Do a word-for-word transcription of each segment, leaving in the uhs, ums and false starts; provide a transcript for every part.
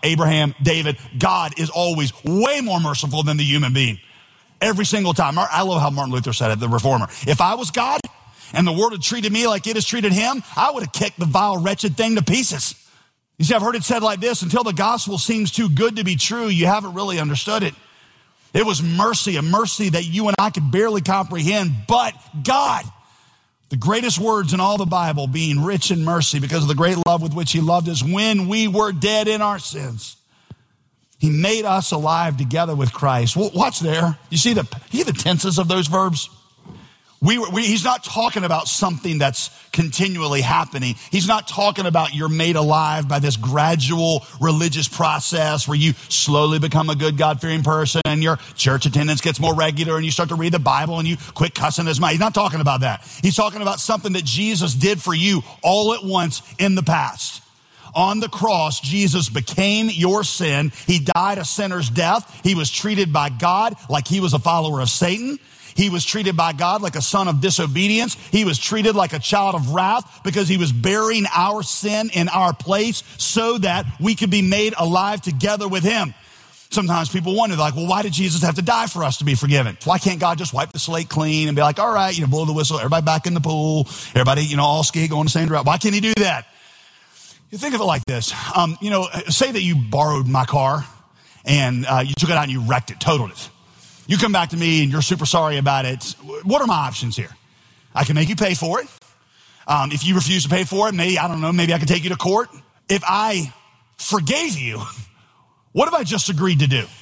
Abraham, David. God is always way more merciful than the human being. Every single time. I love how Martin Luther said it, the reformer. If I was God and the world had treated me like it has treated him, I would have kicked the vile, wretched thing to pieces. You see, I've heard it said like this: until the gospel seems too good to be true, you haven't really understood it. It was mercy, a mercy that you and I could barely comprehend, but God, the greatest words in all the Bible, being rich in mercy because of the great love with which he loved us when we were dead in our sins. He made us alive together with Christ. Watch there. You see the, you see the tenses of those verbs? We, we, he's not talking about something that's continually happening. He's not talking about you're made alive by this gradual religious process where you slowly become a good God-fearing person and your church attendance gets more regular and you start to read the Bible and you quit cussing as much. He's not talking about that. He's talking about something that Jesus did for you all at once in the past. On the cross, Jesus became your sin. He died a sinner's death. He was treated by God like he was a follower of Satan. He was treated by God like a son of disobedience. He was treated like a child of wrath because he was bearing our sin in our place so that we could be made alive together with him. Sometimes people wonder, like, well, why did Jesus have to die for us to be forgiven? Why can't God just wipe the slate clean and be like, all right, you know, blow the whistle, everybody back in the pool, everybody, you know, all ski going the same route? Why can't he do that? You think of it like this. Um, you know, say that you borrowed my car and uh, you took it out and you wrecked it, totaled it. You come back to me and you're super sorry about it. What are my options here? I can make you pay for it. Um, if you refuse to pay for it, maybe, I don't know, maybe I can take you to court. If I forgave you, what have I just agreed to do?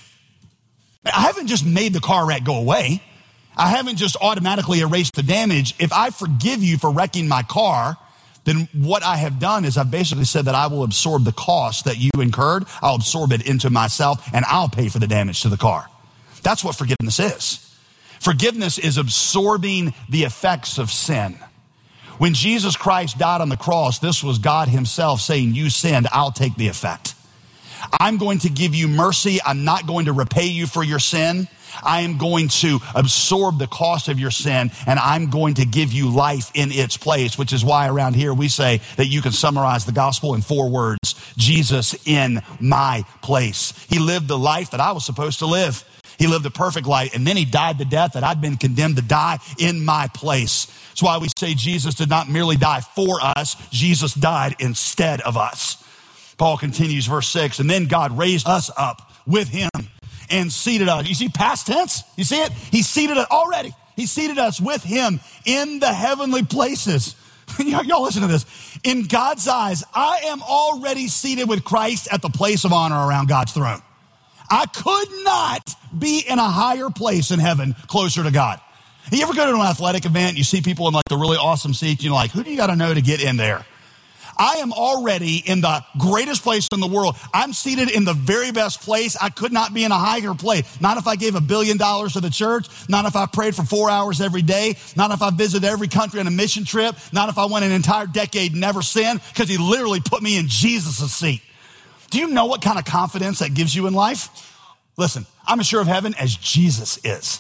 I haven't just made the car wreck go away. I haven't just automatically erased the damage. If I forgive you for wrecking my car, then what I have done is I've basically said that I will absorb the cost that you incurred. I'll absorb it into myself and I'll pay for the damage to the car. That's what forgiveness is. Forgiveness is absorbing the effects of sin. When Jesus Christ died on the cross, this was God himself saying, you sinned, I'll take the effect. I'm going to give you mercy. I'm not going to repay you for your sin. I am going to absorb the cost of your sin, and I'm going to give you life in its place, which is why around here we say that you can summarize the gospel in four words: Jesus in my place. He lived the life that I was supposed to live. He lived a perfect life, and then he died the death that I'd been condemned to die in my place. That's why we say Jesus did not merely die for us, Jesus died instead of us. Paul continues, verse six, and then God raised us up with him and seated us. You see past tense? You see it? He seated us already. He seated us with him in the heavenly places. Y'all listen to this. In God's eyes, I am already seated with Christ at the place of honor around God's throne. I could not be in a higher place in heaven closer to God. You ever go to an athletic event and you see people in like the really awesome seats, you're like, who do you got to know to get in there? I am already in the greatest place in the world. I'm seated in the very best place. I could not be in a higher place. Not if I gave a billion dollars to the church. Not if I prayed for four hours every day. Not if I visited every country on a mission trip. Not if I went an entire decade never sinned, because he literally put me in Jesus' seat. Do you know what kind of confidence that gives you in life? Listen, I'm as sure of heaven as Jesus is.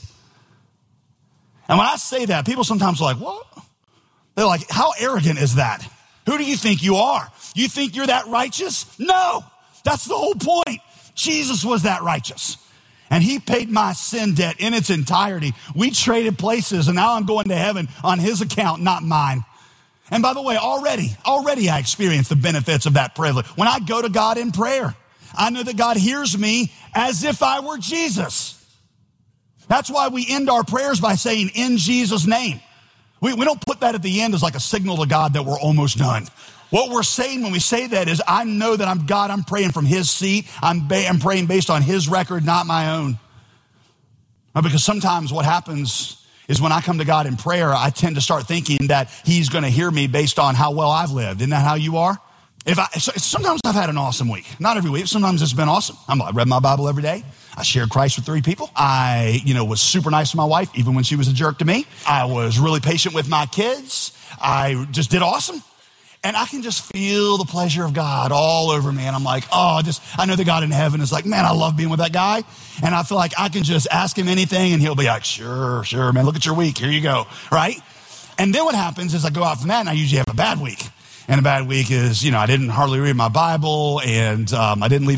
And when I say that, people sometimes are like, what? They're like, how arrogant is that? Who do you think you are? You think you're that righteous? No, that's the whole point. Jesus was that righteous. And he paid my sin debt in its entirety. We traded places, and now I'm going to heaven on his account, not mine. And by the way, already, already I experienced the benefits of that privilege. When I go to God in prayer, I know that God hears me as if I were Jesus. That's why we end our prayers by saying, in Jesus' name. We, we don't put that at the end as like a signal to God that we're almost done. What we're saying when we say that is, I know that I'm God, I'm praying from his seat. I'm, ba- I'm praying based on his record, not my own. Because sometimes what happens is when I come to God in prayer, I tend to start thinking that he's going to hear me based on how well I've lived. Isn't that how you are? If I, sometimes I've had an awesome week. Not every week. Sometimes it's been awesome. I'm, I read my Bible every day. I shared Christ with three people. I, you know, was super nice to my wife, even when she was a jerk to me. I was really patient with my kids. I just did awesome. And I can just feel the pleasure of God all over me. And I'm like, oh, just, I know the God in heaven is like, man, I love being with that guy. And I feel like I can just ask him anything and he'll be like, sure, sure, man, look at your week. Here you go. Right? And then what happens is I go out from that and I usually have a bad week. And a bad week is, you know, I didn't hardly read my Bible and um, I didn't leave